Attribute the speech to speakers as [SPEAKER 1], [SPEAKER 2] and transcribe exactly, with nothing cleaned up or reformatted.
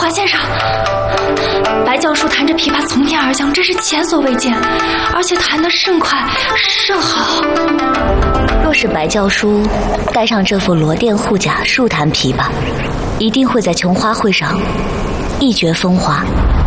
[SPEAKER 1] 华先生，白教书弹着琵琶从天而降，这是前所未见，而且弹得甚快甚好。
[SPEAKER 2] 若是白教书带上这副罗甸护甲，竖弹琵琶，一定会在琼花会上一决风华。